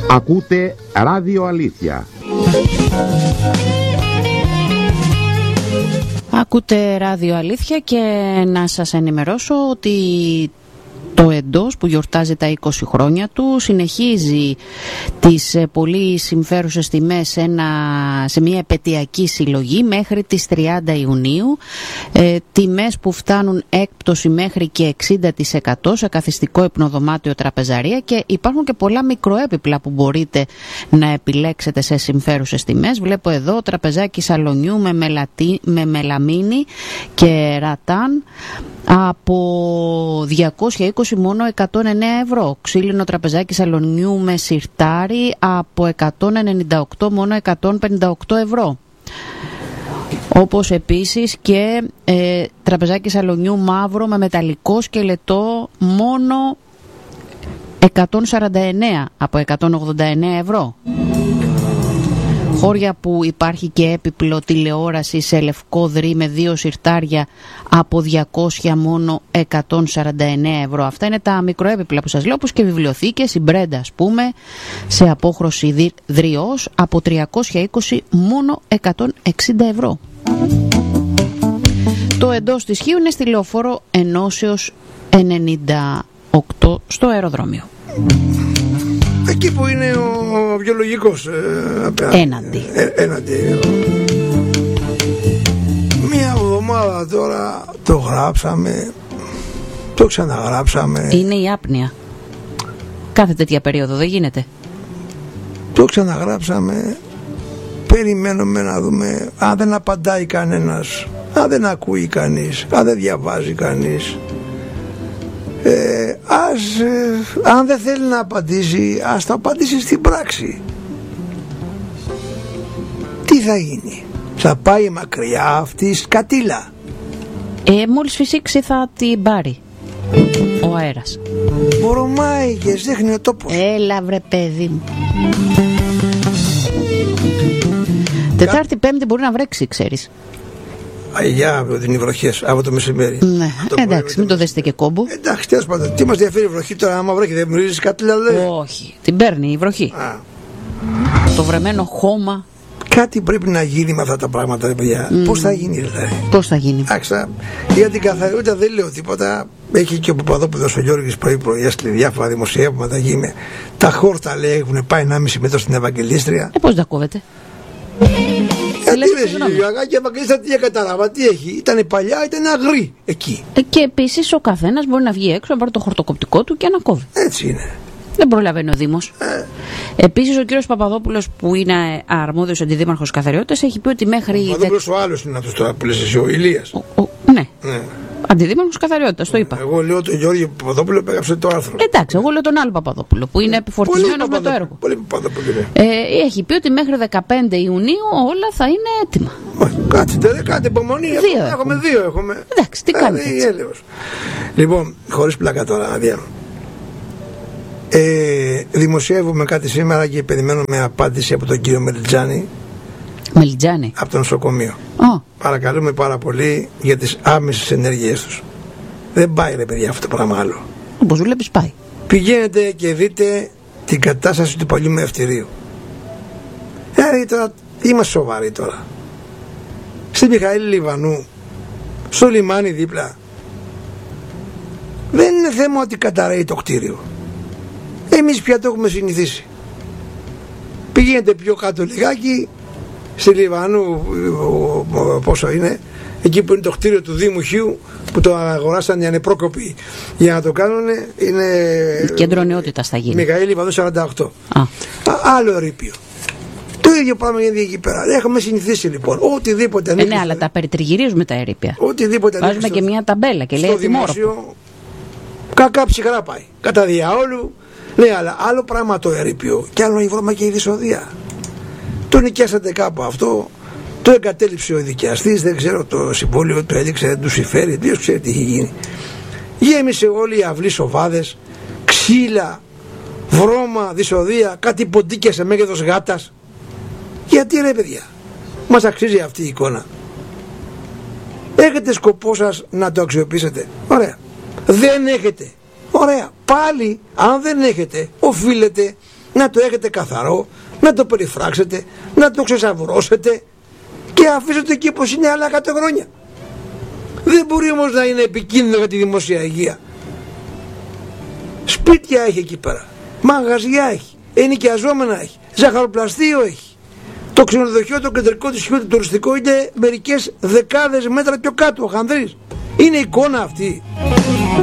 Ακούτε Ράδιο Αλήθεια. Ακούτε Ράδιο Αλήθεια και να σας ενημερώσω ότι το ΕΝΤΟΣ που γιορτάζει τα 20 χρόνια του συνεχίζει τις πολύ συμφέρουσες τιμές σε μια επετειακή συλλογή μέχρι τις 30 Ιουνίου. Τιμές που φτάνουν έκπτωση μέχρι και 60% σε καθιστικό υπνοδωμάτιο, τραπεζαρία, και υπάρχουν και πολλά μικροέπιπλα που μπορείτε να επιλέξετε σε συμφέρουσες τιμές. Βλέπω εδώ τραπεζάκι σαλονιού με μελαμίνη και ρατάν από 220 μόνο 109 ευρώ. Ξύλινο τραπεζάκι σαλονιού με σιρτάρι από 198 μόνο 158 ευρώ. Όπως επίσης και τραπεζάκι σαλονιού μαύρο με μεταλλικό σκελετό μόνο 149 από 189 ευρώ. Χώρια που υπάρχει και έπιπλο τηλεόραση σε λευκό δρύ με 2 σιρτάρια από 200 μόνο 149 ευρώ. Αυτά είναι τα μικροέπιπλα που σας λέω, όπως και βιβλιοθήκες, η Μπρέντα ας πούμε, σε απόχρωση δρυός από 320 μόνο 160 ευρώ. Το εντός της Χίου είναι στη Λεωφόρο Ενώσεως 98 στο αεροδρόμιο. Εκεί που είναι ο βιολογικός έναντι. Μία εβδομάδα τώρα το γράψαμε, το ξαναγράψαμε. Είναι η άπνοια. Κάθε τέτοια περίοδο δεν γίνεται. Το ξαναγράψαμε. Περιμένουμε να δούμε αν δεν απαντάει κανένας, αν δεν ακούει κανείς, αν δεν διαβάζει κανείς. Αν δεν θέλει να απαντήσει, ας το απαντήσει στην πράξη. Τι θα γίνει? Θα πάει μακριά αυτή η σκατήλα. Μόλις φυσήξει θα την πάρει ο αέρας. Μπορομάει και ζέχνει ο τόπος. Έλα βρε παιδί μου. Τετάρτη, Πέμπτη μπορεί να βρέξει, ξέρεις. Για από την βροχές, από το μεσημέρι. Ναι, εντάξει, μην το δέσετε και κόμπο. Εντάξει, τέλος πάντων, τι μας διαφέρει η βροχή τώρα? Άμα βρέχει, δεν μυρίζεις κάτι, δηλαδή? Όχι, την παίρνει η βροχή. Το βρεμένο χώμα. Κάτι πρέπει να γίνει με αυτά τα πράγματα, παιδιά. Πώς θα γίνει, δηλαδή? Πώς θα γίνει? Άξα, για την καθαριότητα δεν λέω τίποτα. Έχει και ο Παπαδόπουλος ο Γιώργης πρωί-πρωί έστειλε διάφορα δημοσιεύματα. Τα χόρτα, λέει, έχουν πάει 1,5 μέτρο στην Ευαγγελίστρια. Πώς τα κόβεται? Γιατί ρε Γιωργάκη, η Ευαγγελίστρια τι κατάλαβα, τι έχει? Ήταν παλιά, ήταν αγρή εκεί. Και επίσης ο καθένας μπορεί να βγει έξω, να πάρει το χορτοκοπτικό του και να κόβει. Έτσι είναι. Δεν προλαβαίνει ο Δήμος. Επίσης ο κύριος Παπαδόπουλος, που είναι αρμόδιος αντιδήμαρχος καθαριότητας, έχει πει ότι μέχρι. Ο Παπαδόπουλος ο άλλος είναι αυτός τώρα που λες εσύ, ο Ηλίας. Ναι. Αντιδήμαρχος καθαριότητας, το είπα. Εγώ λέω τον Γιώργο Παπαδόπουλο που έγραψε το άρθρο. Εντάξει, εγώ λέω τον άλλο Παπαδόπουλο που είναι επιφορτισμένος με το έργο. Πολύ Παπαδόπουλο. Έχει πει ότι μέχρι 15 Ιουνίου όλα θα είναι έτοιμα. Κάτι υπομονή. Έχουμε δύο. Εντάξει, τι κάνετε? Λοιπόν, χωρίς πλάκα τώρα, αδεία. Δημοσιεύουμε κάτι σήμερα και περιμένουμε απάντηση από τον κύριο Μελιτζάνη. Από το νοσοκομείο. Παρακαλούμε πάρα πολύ για τις άμεσες ενέργειές τους. Δεν πάει ρε παιδιά αυτό το πράγμα άλλο. Όπως βλέπεις πάει. Πηγαίνετε και δείτε την κατάσταση του παλιού Μευτηρίου. Τώρα είμαστε σοβαροί τώρα. Στη Μιχαήλ Λιβανού, στο λιμάνι δίπλα, δεν είναι θέμα ότι καταραίει το κτίριο. Εμείς πια το έχουμε συνηθίσει. Πηγαίνετε πιο κάτω λιγάκι, στη Λιβανού, πόσο είναι, εκεί που είναι το κτίριο του Δήμου Χίου, που το αγοράσαν οι ανεπρόκοποι για να το κάνουν, είναι κέντρο νεότητας θα γίνει. Μιχαήλ Λιβανού 48. Άλλο ερείπιο. Το ίδιο πράγμα γίνεται εκεί πέρα. Έχουμε συνηθίσει λοιπόν. Οτιδήποτε ανήκει. Ναι, αλλά τα περιτριγυρίζουμε τα ερείπια. Οτιδήποτε ανήκει. Βάζουμε και μια ταμπέλα και λέει στο δημόσιο. Κακά ψυχρά πάει. Κατά διαόλου. Ναι, αλλά άλλο πράγμα το ερείπιο και άλλο η βρώμα και η δυσοδεία. Το νοικιάσατε κάπου αυτό. Το εγκατέλειψε ο δικαστής. Δεν ξέρω, το συμβόλαιο του έλειξε, δεν του συμφέρει. Ποιος ξέρει τι έχει γίνει. Γέμισε όλη η αυλή σοβάδες, ξύλα, βρώμα, δυσοδεία, κάτι ποντίκια σε μέγεθος γάτας. Γιατί ρε παιδιά, μας αξίζει αυτή η εικόνα? Έχετε σκοπό σας να το αξιοποιήσετε? Ωραία. Δεν έχετε? Ωραία. Πάλι αν δεν έχετε, οφείλετε να το έχετε καθαρό, να το περιφράξετε, να το ξεσαβουρώσετε και αφήσετε εκεί όπως είναι άλλα 100 χρόνια. Δεν μπορεί όμως να είναι επικίνδυνο για τη δημόσια υγεία. Σπίτια έχει εκεί πέρα, μαγαζιά έχει, ενοικιαζόμενα έχει, ζαχαροπλαστείο έχει. Το ξενοδοχείο, το κεντρικό του σχεδόν, το τουριστικό είναι μερικές δεκάδες μέτρα πιο κάτω, ο Χανδρής. Είναι εικόνα αυτή.